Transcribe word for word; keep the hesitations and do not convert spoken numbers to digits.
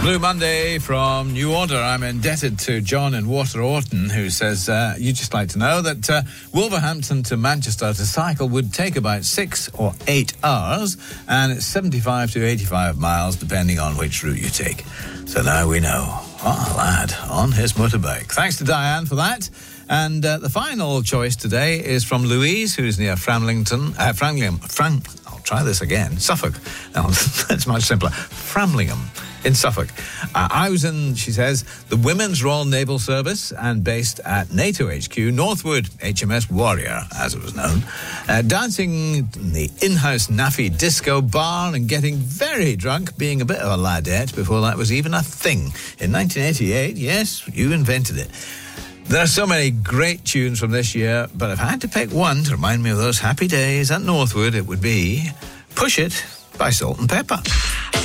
Blue Monday from New Order. I'm indebted to John in Water Orton, who says, uh, you'd just like to know that uh, Wolverhampton to Manchester to cycle would take about six or eight hours, and it's seventy-five to eighty-five miles, depending on which route you take. So now we know. What a lad on his motorbike. Thanks to Diane for that. And uh, the final choice today is from Louise, who's near Framlington. Uh, Framlingham. Fram... I'll try this again. Suffolk. No, that's much simpler. Framlingham in Suffolk. Uh, I was in, she says, the Women's Royal Naval Service and based at NATO H Q, Northwood H M S Warrior, as it was known, uh, dancing in the in-house Naffy disco bar and getting very drunk, being a bit of a ladette before that was even a thing. In nineteen eighty-eight, yes, you invented it. There are so many great tunes from this year, but if I had to pick one to remind me of those happy days at Northwood, it would be Push It by Salt and Pepper.